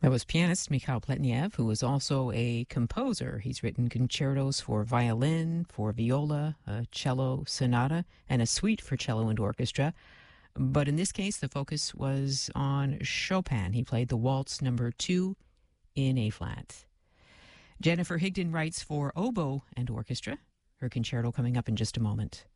That was pianist Mikhail Pletnev, who was also a composer. He's written concertos for violin, for viola, a cello sonata, and a suite for cello and orchestra. But in this case, the focus was on Chopin. He played the Waltz Number 2 in A-flat. Jennifer Higdon writes for oboe and orchestra. Her concerto coming up in just a moment.